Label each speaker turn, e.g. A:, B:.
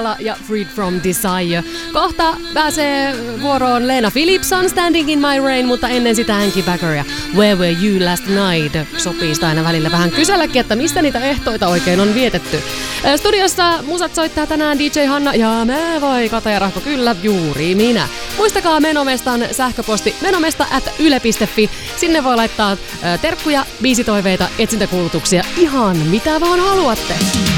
A: Kampala ja Freed from Desire. Kohta pääsee vuoroon Lena Philipson, Standing in My Rain, mutta ennen sitä Hanky Bagger ja Where Were You Last Night. Sopii sitä aina välillä vähän kyselläkin, että mistä niitä ehtoita oikein on vietetty. Studiossa musat soittaa tänään DJ Hanna ja mä vai Kata ja Rahko, kyllä juuri minä. Muistakaa Menomestan sähköposti menomesta@yle.fi. Sinne voi laittaa terkkuja, biisitoiveita, etsintäkuulutuksia, ihan mitä vaan haluatte.